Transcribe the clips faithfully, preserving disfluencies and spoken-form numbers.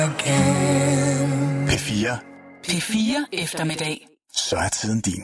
P fire. P fire eftermiddag. Så er tiden din.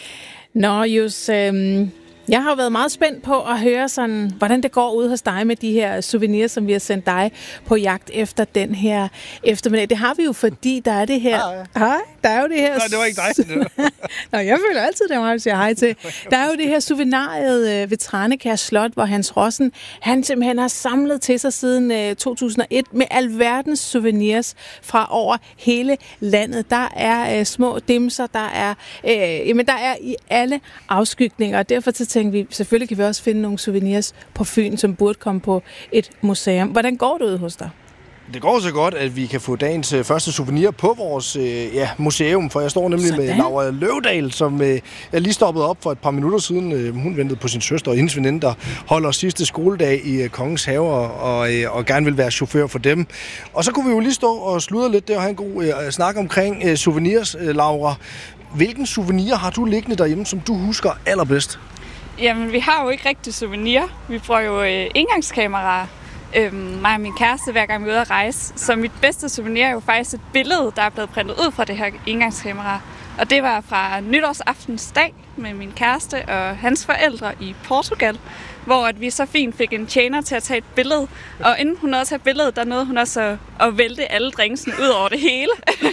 Nå, Jus, øhm, jeg har jo været meget spændt på at høre sådan, hvordan det går ude hos dig med de her souvenirs, som vi har sendt dig på jagt efter den her eftermiddag. Det har vi jo, fordi der er det her... Hej. Hej, der er jo det her... Nej, det var ikke dig. Nå, jeg føler altid, det er mig, at sige hej til. Der er jo det her souvenariet ved Tranekær Slot, hvor Hans Rossen, han simpelthen har samlet til sig siden øh, to tusind og et med alverdens souvenirs fra over hele landet. Der er øh, små dimser, der er, øh, jamen, der er i alle afskygninger, og derfor så tænkte vi, selvfølgelig kan vi også finde nogle souvenirs på Fyn, som burde komme på et museum. Hvordan går det ud hos dig? Det går så godt, at vi kan få dagens øh, første souvenir på vores øh, ja, museum, for jeg står nemlig Sådan. med Laura Løvdahl, som øh, jeg lige stoppede op for et par minutter siden. Øh, hun ventede på sin søster og hendes veninde, der holder sidste skoledag i øh, Kongens Have, og, øh, og gerne vil være chauffør for dem. Og så kunne vi jo lige stå og sludre lidt der og have en god øh, snak omkring øh, souvenirs, øh, Laura. Hvilken souvenir har du liggende derhjemme, som du husker allerbedst? Jamen, vi har jo ikke rigtig souvenir. Vi bruger jo øh, indgangskameraer. Øhm, mig og min kæreste, hver gang vi er ude at rejse. Så mit bedste souvenir er jo faktisk et billede, der er blevet printet ud fra det her indgangskamera. Og det var fra nytårsaftens dag med min kæreste og hans forældre i Portugal, hvor at vi så fint fik en tjener til at tage et billede. Og inden hun nåede at tage billedet, der nåede hun også at, at vælte alle drinksene ud over det hele.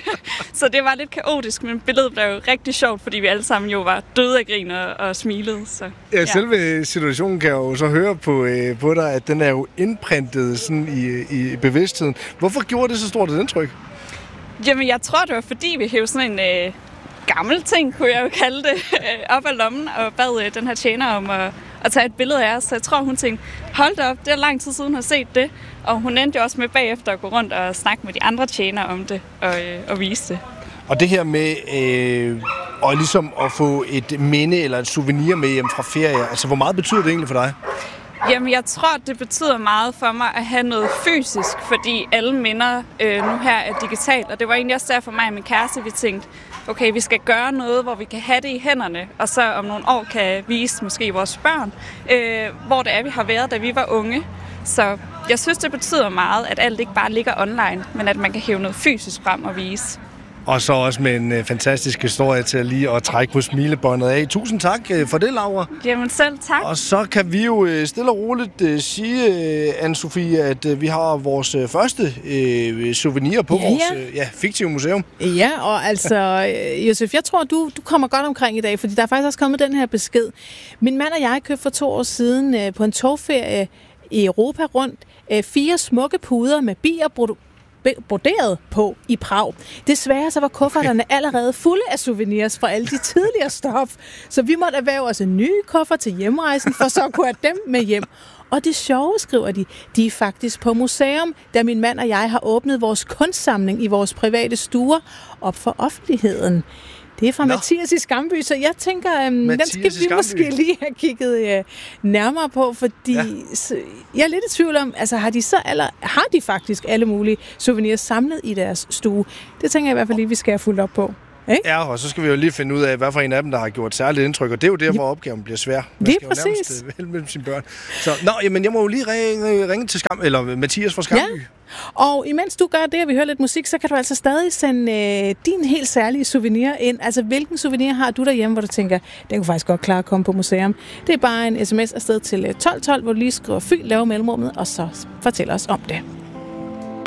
Så det var lidt kaotisk, men billedet blev jo rigtig sjovt, fordi vi alle sammen jo var døde af grin og, og smilede. Så, ja, ja, selve situationen kan jeg jo så høre på, øh, på dig, at den er jo indprintet sådan i, i bevidstheden. Hvorfor gjorde det så stort et indtryk? Jamen, jeg tror, det var fordi, vi hævde sådan en... Øh, gammel ting, kunne jeg jo kalde det, op ad lommen og bad den her tjener om at, at tage et billede af os. Så jeg tror, hun tænkte, hold da op, det er lang tid siden, hun har set det. Og hun endte jo også med bagefter at gå rundt og snakke med de andre tjenere om det og, og vise det. Og det her med øh, og ligesom at få et minde eller et souvenir med hjem fra ferie, altså hvor meget betyder det egentlig for dig? Jamen, jeg tror, det betyder meget for mig at have noget fysisk, fordi alle minder øh, nu her er digitalt. Og det var egentlig også derfor mig og min kæreste, vi tænkte, okay, vi skal gøre noget, hvor vi kan have det i hænderne, og så om nogle år kan vise måske vores børn, øh, hvor det er, vi har været, da vi var unge. Så jeg synes, det betyder meget, at alt ikke bare ligger online, men at man kan hæve noget fysisk frem og vise. Og så også med en øh, fantastisk historie til lige at trække på smilebåndet af. Tusind tak øh, for det, Laura. Jamen selv tak. Og så kan vi jo øh, stille og roligt øh, sige, øh, Anne-Sophie, at øh, vi har vores øh, første øh, souvenir på ja, vores øh, ja, fiktive museum. Ja, og altså, Josef, jeg tror, du, du kommer godt omkring i dag, fordi der er faktisk også kommet den her besked. Min mand og jeg købte for to år siden øh, på en togferie i Europa rundt øh, fire smukke puder med bier, broderet på i Prag. Desværre så var kufferterne allerede fulde af souvenirs fra alle de tidligere stof, så vi måtte erhverve os en ny kuffert til hjemrejsen, for så kunne have dem med hjem. Og det sjove, skriver de, de er faktisk på museum, da min mand og jeg har åbnet vores kunstsamling i vores private stuer op for offentligheden. Det er fra Nå. Mathias i Skamby, så jeg tænker, um, den skal vi måske lige have kigget uh, nærmere på, fordi ja. så, jeg er lidt i tvivl om, altså har de så eller har de faktisk alle mulige souvenirs samlet i deres stue? Det tænker jeg i hvert fald lige, vi skal have fulgt op på. Ikke? Ja, og så skal vi jo lige finde ud af, hvad for en af dem, der har gjort særligt indtryk, og det er jo der, hvor opgaven bliver svær. Man det skal er præcis. jo nærmest vælge mellem sine børn. Så, nå, jamen, jeg må jo lige ringe, ringe til Skam, eller Mathias fra Skamby. Ja. Og imens du gør det, og vi hører lidt musik, så kan du altså stadig sende øh, din helt særlige souvenir ind. Altså, hvilken souvenir har du derhjemme, hvor du tænker, den kunne faktisk godt klare at komme på museum? Det er bare en sms afsted til tolv tolv, hvor du lige skriver Fyn, laver mellemrummet, og så fortæl os om det.